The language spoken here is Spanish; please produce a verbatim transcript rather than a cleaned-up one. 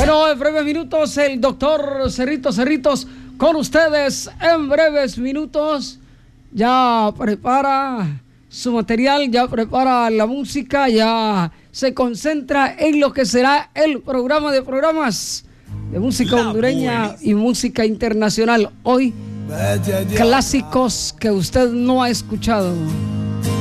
Bueno, en breves minutos el doctor Cerritos Cerritos con ustedes. En breves minutos ya prepara su material, ya prepara la música, ya se concentra en lo que será el programa de programas de música hondureña y música internacional. Hoy, clásicos que usted no ha escuchado.